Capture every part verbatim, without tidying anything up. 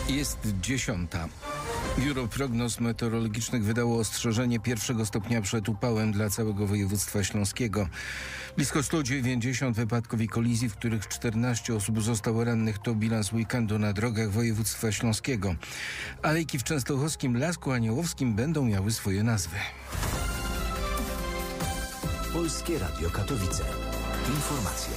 Jest dziesiąta. Biuro Prognoz Meteorologicznych wydało ostrzeżenie pierwszego stopnia przed upałem dla całego województwa śląskiego. Blisko sto dziewięćdziesiąt wypadków i kolizji, w których czternaście osób zostało rannych, to bilans weekendu na drogach województwa śląskiego. Alejki w częstochowskim Lasku Aniołowskim będą miały swoje nazwy. Polskie Radio Katowice. Informacje.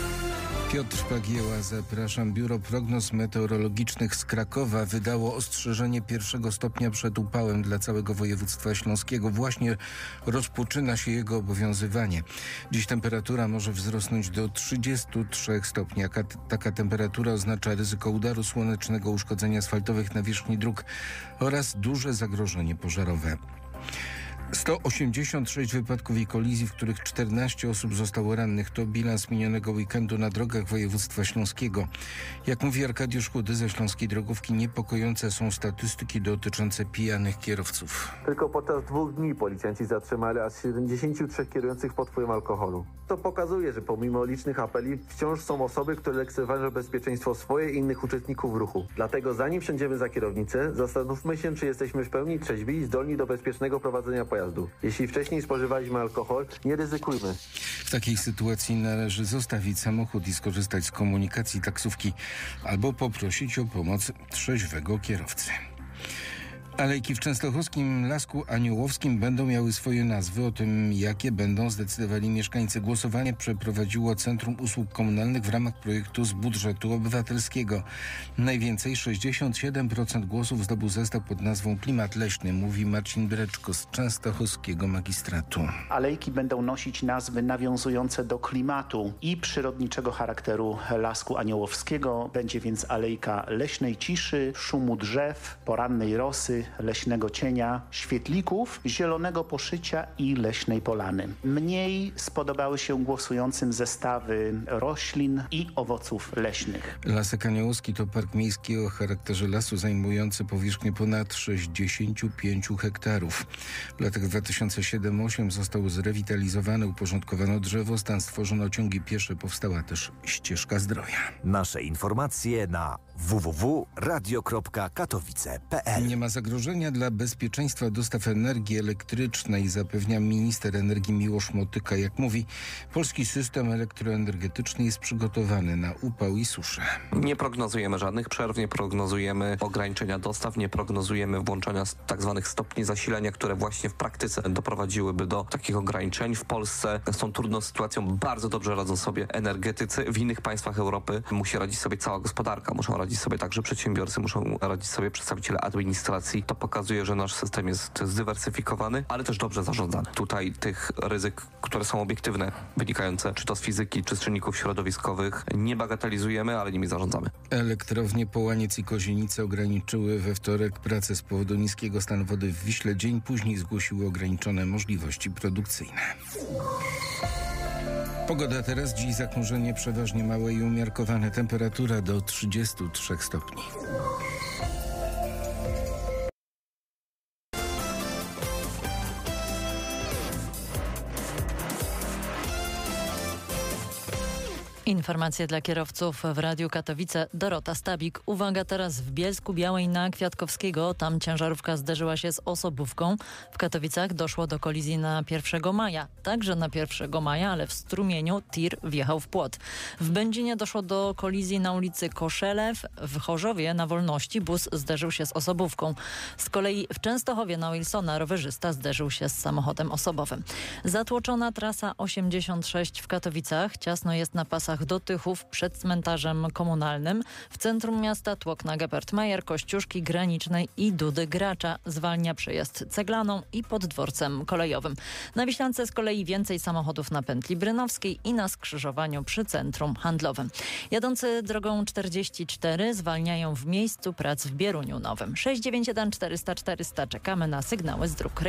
Piotr Pagieła, zapraszam. Biuro Prognoz Meteorologicznych z Krakowa wydało ostrzeżenie pierwszego stopnia przed upałem dla całego województwa śląskiego. Właśnie rozpoczyna się jego obowiązywanie. Dziś temperatura może wzrosnąć do trzydziestu trzech stopni. Taka temperatura oznacza ryzyko udaru słonecznego, uszkodzeń asfaltowych, nawierzchni dróg oraz duże zagrożenie pożarowe. sto osiemdziesiąt sześć wypadków i kolizji, w których czternaście osób zostało rannych. To bilans minionego weekendu na drogach województwa śląskiego. Jak mówi Arkadiusz Chudy ze Śląskiej Drogówki, niepokojące są statystyki dotyczące pijanych kierowców. Tylko podczas dwóch dni policjanci zatrzymali aż siedemdziesięciu trzech kierujących pod wpływem alkoholu. To pokazuje, że pomimo licznych apeli wciąż są osoby, które lekceważą bezpieczeństwo swoje i innych uczestników ruchu. Dlatego zanim wsiądziemy za kierownicę, zastanówmy się, czy jesteśmy w pełni trzeźwi i zdolni do bezpiecznego prowadzenia pojazdu. Jeśli wcześniej spożywaliśmy alkohol, nie ryzykujmy. W takiej sytuacji należy zostawić samochód i skorzystać z komunikacji taksówki albo poprosić o pomoc trzeźwego kierowcy. Alejki w częstochowskim Lasku Aniołowskim będą miały swoje nazwy. O tym, jakie będą, zdecydowali mieszkańcy. Głosowanie przeprowadziło Centrum Usług Komunalnych w ramach projektu z budżetu obywatelskiego. Najwięcej, sześćdziesiąt siedem procent głosów zdobył zestaw pod nazwą Klimat Leśny, mówi Marcin Breczko z częstochowskiego magistratu. Alejki będą nosić nazwy nawiązujące do klimatu i przyrodniczego charakteru Lasku Aniołowskiego. Będzie więc alejka leśnej ciszy, szumu drzew, porannej rosy, leśnego cienia, świetlików, zielonego poszycia i leśnej polany. Mniej spodobały się głosującym zestawy roślin i owoców leśnych. Lasek Aniołowski to park miejski o charakterze lasu zajmujący powierzchnię ponad sześćdziesiąt pięć hektarów. W latach dwa tysiące siódmy do dwa tysiące ósmego został zrewitalizowany, uporządkowano drzewostan, stworzono ciągi piesze, powstała też ścieżka zdrowia. Nasze informacje na w w w kropka radio kropka katowice kropka p l. Nie ma zagrożenia dla bezpieczeństwa dostaw energii elektrycznej, zapewnia minister energii Miłosz Motyka. Jak mówi, polski system elektroenergetyczny jest przygotowany na upał i suszę. Nie prognozujemy żadnych przerw, nie prognozujemy ograniczenia dostaw, nie prognozujemy włączania tzw. stopni zasilania, które właśnie w praktyce doprowadziłyby do takich ograniczeń. W Polsce z tą trudną sytuacją bardzo dobrze radzą sobie energetycy. W innych państwach Europy musi radzić sobie cała gospodarka, muszą radzić sobie także przedsiębiorcy, muszą radzić sobie przedstawiciele administracji. To pokazuje, że nasz system jest zdywersyfikowany, ale też dobrze zarządzany. Tutaj tych ryzyk, które są obiektywne, wynikające czy to z fizyki, czy z czynników środowiskowych, nie bagatelizujemy, ale nimi zarządzamy. Elektrownie Połaniec i Kozienice ograniczyły we wtorek pracę z powodu niskiego stanu wody w Wiśle. Dzień później zgłosiły ograniczone możliwości produkcyjne. Pogoda teraz, dziś zachmurzenie przeważnie małe i umiarkowane, temperatura do trzydziestu trzech stopni. Informacje dla kierowców w Radiu Katowice. Dorota Stabik. Uwaga, teraz w Bielsku Białej na Kwiatkowskiego. Tam ciężarówka zderzyła się z osobówką. W Katowicach doszło do kolizji na pierwszego maja. Także na pierwszego maja, ale w strumieniu tir wjechał w płot. W Będzinie doszło do kolizji na ulicy Koszelew. W Chorzowie na Wolności bus zderzył się z osobówką. Z kolei w Częstochowie na Wilsona rowerzysta zderzył się z samochodem osobowym. Zatłoczona trasa osiemdziesiąt sześć w Katowicach. Ciasno jest na pasach do Tychów przed cmentarzem komunalnym. W centrum miasta tłok na Gepertmeier, Kościuszki Granicznej i Dudy Gracza. Zwalnia przejazd Ceglaną i pod dworcem kolejowym. Na Wiślance z kolei więcej samochodów na pętli Brynowskiej i na skrzyżowaniu przy centrum handlowym. Jadący drogą czterdzieści cztery zwalniają w miejscu prac w Bieruniu Nowym. sześć dziewięć jeden czterysta czterysta. Czekamy na sygnały z dróg.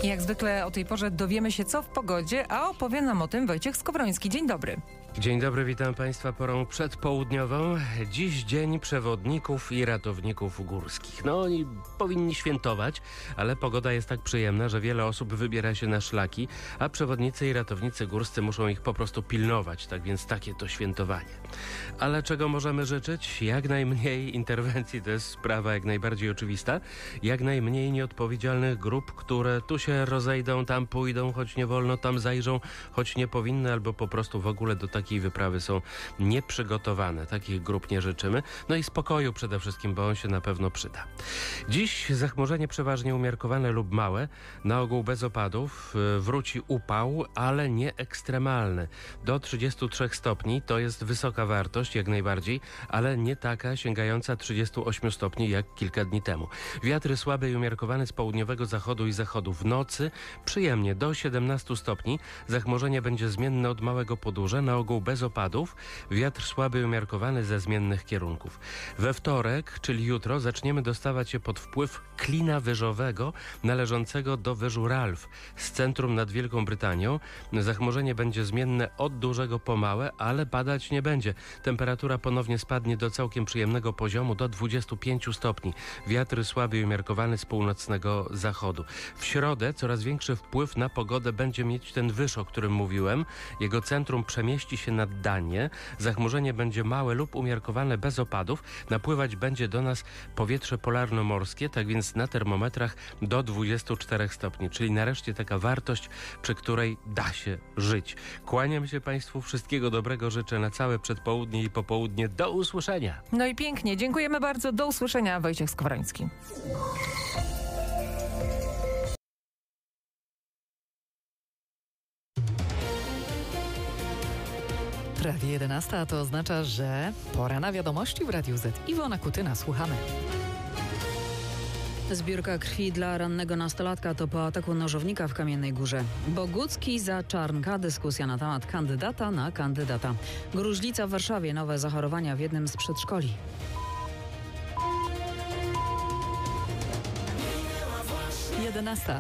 Jak zwykle o tej porze dowiemy się, co w pogodzie, a opowie nam o tym Wojciech Skowroński. Dzień dobry. Dzień dobry, witam Państwa porą przedpołudniową. Dziś dzień przewodników i ratowników górskich. No oni powinni świętować, ale pogoda jest tak przyjemna, że wiele osób wybiera się na szlaki, a przewodnicy i ratownicy górscy muszą ich po prostu pilnować, tak więc takie to świętowanie. Ale czego możemy życzyć? Jak najmniej interwencji, to jest sprawa jak najbardziej oczywista. Jak najmniej nieodpowiedzialnych grup, które tu się rozejdą, tam pójdą, choć nie wolno, tam zajrzą, choć nie powinny, albo po prostu w ogóle do takiej wyprawy są nieprzygotowane. Takich grup nie życzymy. No i spokoju przede wszystkim, bo on się na pewno przyda. Dziś zachmurzenie przeważnie umiarkowane lub małe, na ogół bez opadów. Wróci upał, ale nie ekstremalny. Do trzydziestu trzech stopni to jest wysoka wartość, jak najbardziej, ale nie taka sięgająca trzydziestu ośmiu stopni jak kilka dni temu. Wiatry słabe i umiarkowane z południowego zachodu i zachodu. W nocy przyjemnie do siedemnastu stopni. Zachmurzenie będzie zmienne od małego podórza, na ogół bez opadów. Wiatr słaby i umiarkowany ze zmiennych kierunków. We wtorek, czyli jutro, zaczniemy dostawać się pod wpływ klina wyżowego należącego do wyżu Ralph z centrum nad Wielką Brytanią. Zachmurzenie będzie zmienne od dużego po małe, ale padać nie będzie. Temperatura ponownie spadnie do całkiem przyjemnego poziomu, do dwudziestu pięciu stopni. Wiatr słaby i umiarkowany z północnego zachodu. W środę coraz większy wpływ na pogodę będzie mieć ten wyż, o którym mówiłem. Jego centrum przemieści się nad Danię. Zachmurzenie będzie małe lub umiarkowane bez opadów. Napływać będzie do nas powietrze polarno-morskie, tak więc na termometrach do dwudziestu czterech stopni, czyli nareszcie taka wartość, przy której da się żyć. Kłaniam się Państwu, wszystkiego dobrego życzę na całe przedpołudnie i popołudnie. Do usłyszenia. No i pięknie, dziękujemy bardzo. Do usłyszenia, Wojciech Skowroński. Prawie jedenasta, a to oznacza, że pora na wiadomości w Radiu Z. Iwona Kutyna, słuchamy. Zbiórka krwi dla rannego nastolatka to po ataku nożownika w Kamiennej Górze. Bogucki za Czarnka. Dyskusja na temat kandydata na kandydata. Gruźlica w Warszawie. Nowe zachorowania w jednym z przedszkoli. jedenasta.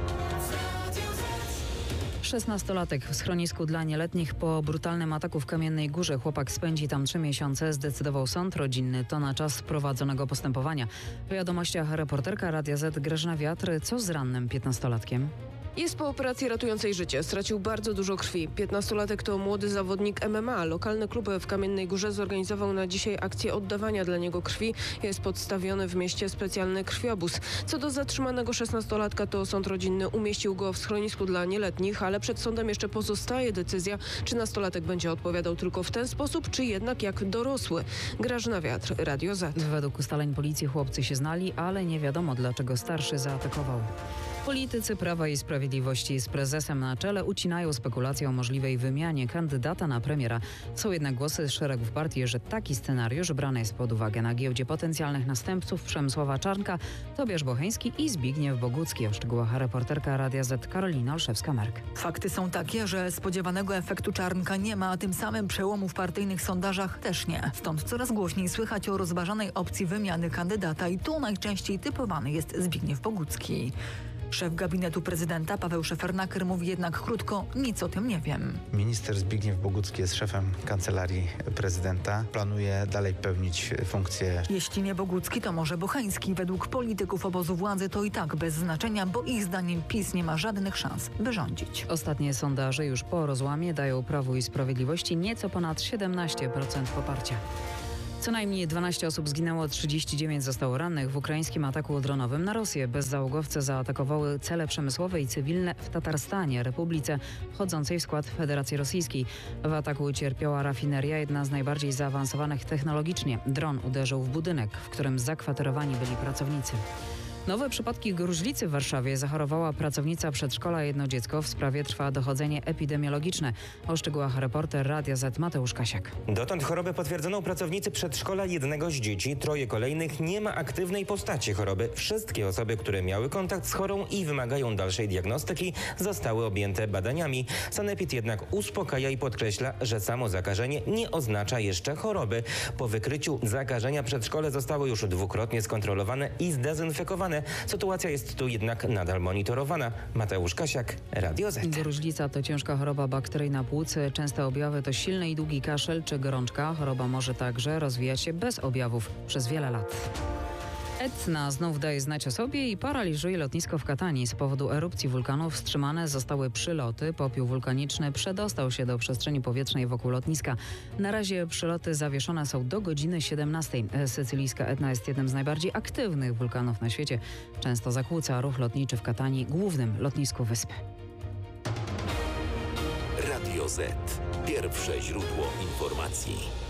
szesnastolatek w schronisku dla nieletnich po brutalnym ataku w Kamiennej Górze. Chłopak spędzi tam trzy miesiące, zdecydował sąd rodzinny. To na czas prowadzonego postępowania. W wiadomościach reporterka Radia Z Grażyna Wiatr. Co z rannym piętnastolatkiem? Jest po operacji ratującej życie. Stracił bardzo dużo krwi. piętnastolatek to młody zawodnik M M A. Lokalny klub w Kamiennej Górze zorganizował na dzisiaj akcję oddawania dla niego krwi. Jest podstawiony w mieście specjalny krwiobóz. Co do zatrzymanego szesnastolatka, to sąd rodzinny umieścił go w schronisku dla nieletnich, ale przed sądem jeszcze pozostaje decyzja, czy nastolatek będzie odpowiadał tylko w ten sposób, czy jednak jak dorosły. Grażyna Wiatr, Radio Z. Według ustaleń policji chłopcy się znali, ale nie wiadomo, dlaczego starszy zaatakował. Politycy Prawa i Sprawiedliwości z prezesem na czele ucinają spekulacje o możliwej wymianie kandydata na premiera. Są jednak głosy z szeregów partii, że taki scenariusz brany jest pod uwagę. Na giełdzie potencjalnych następców Przemysława Czarnka Tobiasz Bocheński i Zbigniew Bogucki. O szczegółach reporterka Radia Z Karolina Olszewska-Merk. Fakty są takie, że spodziewanego efektu Czarnka nie ma, a tym samym przełomu w partyjnych sondażach też nie. Stąd coraz głośniej słychać o rozważanej opcji wymiany kandydata i tu najczęściej typowany jest Zbigniew Bogucki. Szef gabinetu prezydenta Paweł Szefernaker mówi jednak krótko: nic o tym nie wiem. Minister Zbigniew Bogucki jest szefem kancelarii prezydenta. Planuje dalej pełnić funkcję. Jeśli nie Bogucki, to może Bocheński. Według polityków obozu władzy to i tak bez znaczenia, bo ich zdaniem PiS nie ma żadnych szans, by rządzić. Ostatnie sondaże już po rozłamie dają Prawu i Sprawiedliwości nieco ponad siedemnaście procent poparcia. Co najmniej dwanaście osób zginęło, trzydzieści dziewięć zostało rannych w ukraińskim ataku dronowym na Rosję. Bezzałogowce zaatakowały cele przemysłowe i cywilne w Tatarstanie, republice wchodzącej w skład Federacji Rosyjskiej. W ataku ucierpiała rafineria, jedna z najbardziej zaawansowanych technologicznie. Dron uderzył w budynek, w którym zakwaterowani byli pracownicy. Nowe przypadki gruźlicy w Warszawie. Zachorowała pracownica przedszkola, jedno dziecko. W sprawie trwa dochodzenie epidemiologiczne. O szczegółach reporter Radia Z Mateusz Kasiak. Dotąd chorobę potwierdzono u pracownicy przedszkola jednego z dzieci. Troje kolejnych nie ma aktywnej postaci choroby. Wszystkie osoby, które miały kontakt z chorą i wymagają dalszej diagnostyki, zostały objęte badaniami. Sanepid jednak uspokaja i podkreśla, że samo zakażenie nie oznacza jeszcze choroby. Po wykryciu zakażenia przedszkole zostało już dwukrotnie skontrolowane i zdezynfekowane. zlikwidowane. Sytuacja jest tu jednak nadal monitorowana. Mateusz Kasiak, Radio Z. Gruźlica to ciężka choroba bakteryjna płuc. Częste objawy to silny i długi kaszel czy gorączka. Choroba może także rozwijać się bez objawów przez wiele lat. Etna znów daje znać o sobie i paraliżuje lotnisko w Katanii. Z powodu erupcji wulkanów wstrzymane zostały przyloty. Popiół wulkaniczny przedostał się do przestrzeni powietrznej wokół lotniska. Na razie przyloty zawieszone są do godziny siedemnastej. Sycylijska Etna jest jednym z najbardziej aktywnych wulkanów na świecie. Często zakłóca ruch lotniczy w Katanii, głównym lotnisku wyspy. Radio Z. Pierwsze źródło informacji.